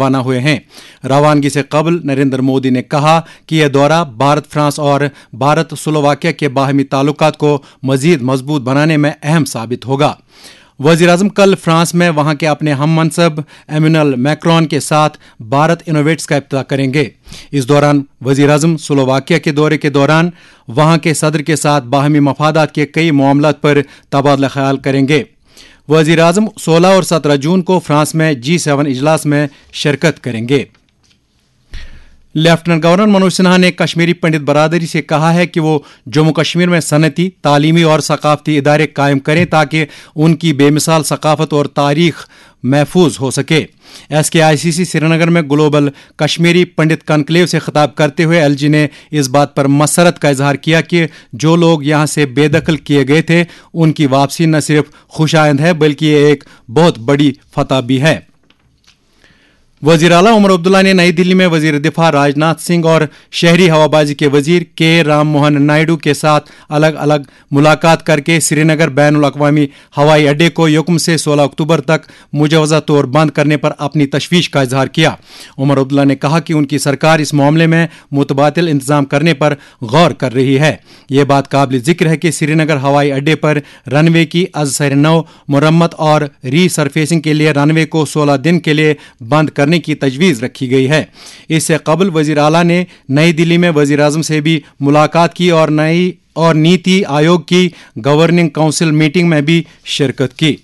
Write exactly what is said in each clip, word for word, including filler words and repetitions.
रवाना हुए हैं। रवानगी से कबल नरेंद्र मोदी ने कहा कि यह दौरा भारत फ्रांस और भारत स्लोवाकिया के बाहमी ताल्लुकात को मजीद मजबूत बनाने में अहम साबित होगा। वज़ीर-ए-आज़म कल फ्रांस में वहां के अपने हम मनसब एम्यूनल मैक्रोन के साथ भारत इनोवेट्स का इफ्तिताह करेंगे। इस दौरान वज़ीर-ए-आज़म स्लोवाकिया के दौरे के दौरान वहां के सदर के साथ बाहमी मफादात के कई मामलात पर तबादला ख्याल करेंगे। वज़ीर-ए-आज़म सोलह और सत्रह जून को फ्रांस में जी सेवन इजलास में शिरकत करेंगे। लेफ्टिनेंट गवर्नर मनोज सिन्हा ने कश्मीरी पंडित बरादरी से कहा है कि वो जम्मू कश्मीर में सनती, तालीमी और सकाफती इदारे कायम करें ताकि उनकी बेमिसाल सकाफत और तारीख महफूज हो सके। एस के आई सी सी श्रीनगर में ग्लोबल कश्मीरी पंडित कॉन्क्लेव से खिताब करते हुए एल जी ने इस बात पर मसरत का इजहार किया कि जो लोग यहाँ से बेदखल किए गए थे उनकी वापसी न सिर्फ खुशाइंद है बल्कि ये एक बहुत बड़ी फतह भी है। वज़ीर आला उमर अब्दुल्ला ने नई दिल्ली में वज़ीर दिफा राजनाथ सिंह और शहरी हवाबाजी के वज़ीर के राम मोहन नायडू के साथ अलग अलग मुलाकात करके श्रीनगर बैनुल अक़वामी हवाई अड्डे को यकम से सोलह अक्टूबर तक मुजवज़ा तौर बंद करने पर अपनी तशवीश का इजहार किया। उमर अब्दुल्ला ने कहा कि उनकी सरकार इस मामले में मुतबादिल इंतजाम करने पर गौर कर रही है। ये बात काबिल जिक्र है कि श्रीनगर हवाई अड्डे पर रनवे की अज सर नौ मुरम्मत और री सरफेसिंग के लिए रनवे को सोलह दिन के लिए बंद करने की तजवीज रखी गई है। इससे कबल वजीर आला ने नई दिल्ली में वजीर आजम से भी मुलाकात की और नई और नीति आयोग की गवर्निंग काउंसिल मीटिंग में भी शिरकत की।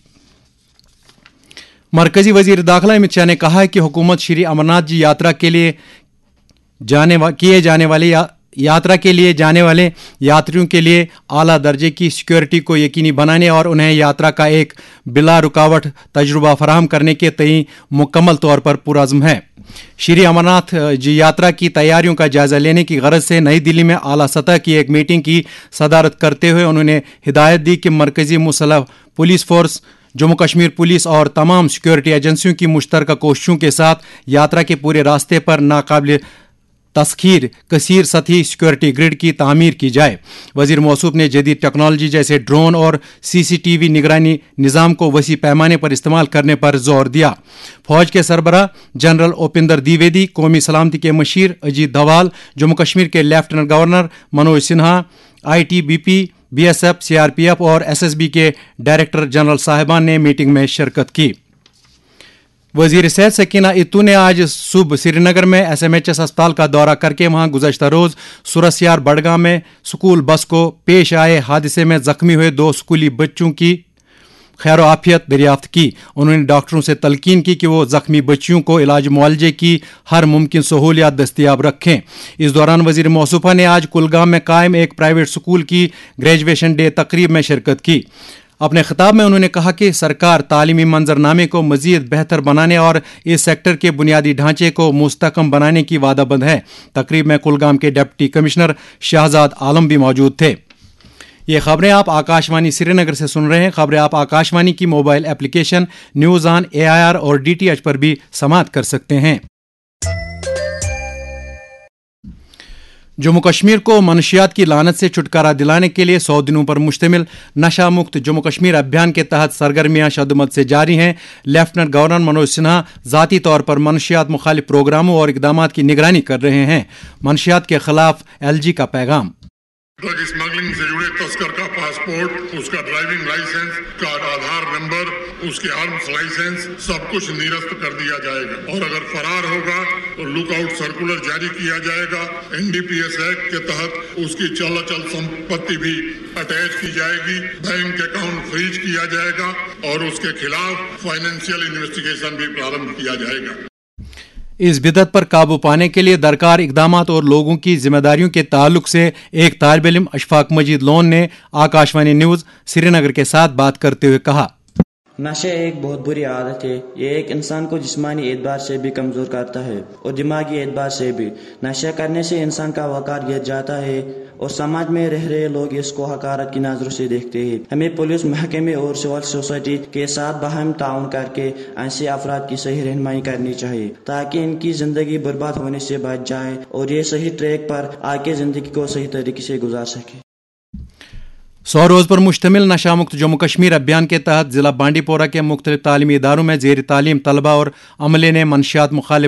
मरकजी वजीर दाखिला अमित शाह ने कहा है कि हुकूमत श्री अमरनाथ जी यात्रा के लिए जाने वा, किए जाने वाले या, यात्रा के लिए जाने वाले यात्रियों के लिए आला दर्जे की सिक्योरिटी को यकीनी बनाने और उन्हें यात्रा का एक बिला रुकावट तजुर्बा फराहम करने के तय मुकम्मल तौर पर पुरअज़्म है। श्री अमरनाथ जी यात्रा की तैयारियों का जायजा लेने की गरज से नई दिल्ली में आला सतह की एक मीटिंग की सदारत करते हुए उन्होंने हिदायत दी कि मरकजी मुसल्लह police force, Jammu Kashmir police और तमाम सिक्योरिटी एजेंसियों की मुश्तरका कोशिशों के साथ यात्रा के पूरे रास्ते पर नाकाबिल तस्खीर कसीर सतही सिक्योरिटी ग्रिड की तामीर की जाए। वजीर मौसूफ ने जदीद टेक्नोलॉजी जैसे ड्रोन और सी सी टी वी निगरानी निज़ाम को वसी पैमाने पर इस्तेमाल करने पर जोर दिया। फौज के सरबराह जनरल उपिंदर द्विवेदी, कौमी सलामती के मशीर अजीत धवाल, जम्मू कश्मीर के lieutenant governor Manoj Sinha, I T B P, B S F, C R P F और एस एस बी के डायरेक्टर जनरल साहिबान ने मीटिंग में शिरकत की। वजीर सेहत सकीना इत्तू ने आज सुबह श्रीनगर में एस एम एच एस अस्पताल का दौरा करके वहां गुज़श्ता रोज़ सुरसियार बड़गाम में स्कूल बस को पेश आए हादसे में जख्मी हुए दो स्कूली बच्चों की खैर आफियत दरियाफ्त की। उन्होंने डॉक्टरों से तलकीन की कि वो जख्मी बच्चियों को इलाज मुआलजे की हर मुमकिन सहूलियात दस्तियाब रखें। इस दौरान वजीर मौसूफा ने आज कुलगाम में कायम एक प्राइवेट स्कूल की ग्रेजुएशन डे तकरीब में शिरकत की। अपने खिताब में उन्होंने कहा कि सरकार तालीमी मंजरनामे को मजीद बेहतर बनाने और इस सेक्टर के बुनियादी ढांचे को मुस्तकम बनाने की वादाबंद है। तकरीब में कुलगाम के डिप्टी कमिश्नर शहजाद आलम भी मौजूद थे। ये खबरें आप आकाशवाणी श्रीनगर से सुन रहे हैं। खबरें आप आकाशवाणी की mobile application news on A I R और डी टी एच पर भी समाअत कर सकते हैं। जम्मू कश्मीर को मनशियात की लानत से छुटकारा दिलाने के लिए सौ दिनों पर मुश्तमिल नशा मुक्त जम्मू कश्मीर अभियान के तहत सरगर्मियां शदमत से जारी हैं। लेफ्टिनेंट गवर्नर मनोज सिन्हा ज़ाती तौर पर मनशियात मुखालिफ प्रोग्रामों और इकदाम की निगरानी कर रहे हैं। मनशियात के खिलाफ एल जी का पैगाम। ड्रग स्मगलिंग से जुड़े तस्कर का पासपोर्ट, उसका ड्राइविंग लाइसेंस, का आधार नंबर, उसके आर्म्स लाइसेंस सब कुछ निरस्त कर दिया जाएगा और अगर फरार होगा तो लुकआउट सर्कुलर जारी किया जाएगा। N D P S act के तहत उसकी चल अचल संपत्ति भी अटैच की जाएगी, बैंक अकाउंट फ्रीज किया जाएगा और उसके खिलाफ फाइनेंशियल इन्वेस्टिगेशन भी प्रारंभ किया जाएगा। इस बिदत पर काबू पाने के लिए दरकार इकदामात और लोगों की जिम्मेदारियों के ताल्लुक से एक तालिब इल्म अशफाक मजीद लोन ने आकाशवाणी न्यूज़ श्रीनगर के साथ बात करते हुए कहा, नशा एक बहुत बुरी आदत है। ये एक इंसान को जिस्मानी एतबार से भी कमज़ोर करता है और दिमागी एतबार से भी। नशा करने से इंसान का वक़ार गिर जाता है और समाज में रह रहे लोग इसको हकारत की नज़रों से देखते हैं। हमें पुलिस महकमे और सिविल सोसाइटी के साथ बाहम ताउन करके ऐसे अफराद की सही रहनुमाई करनी चाहिए ताकि इनकी ज़िंदगी बर्बाद होने से बच जाए और ये सही ट्रैक पर आके ज़िंदगी को सही तरीके से गुजार सके। सौ रोज़ पर मुश्तमिल नशा मुक्त जम्मू कश्मीर अभियान के तहत जिला बांडीपोरा के मुख्तलिफ तालीमी इदारों में ज़ेर तालीम तलबा और अमले ने मनशियात मुखालिफ